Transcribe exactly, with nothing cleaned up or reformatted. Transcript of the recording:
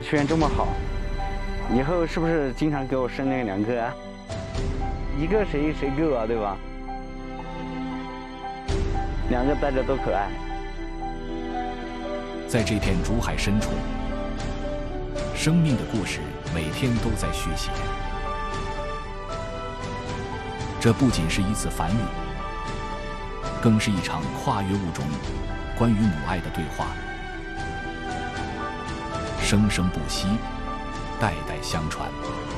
学员这么好，以后是不是经常给我生那两个啊？一个谁谁够啊，对吧？两个大家都可爱。 在这片竹海深处，生命的故事每天都在续写。这不仅是一次繁育，更是一场跨越物种、关于母爱的对话，生生不息，代代相传。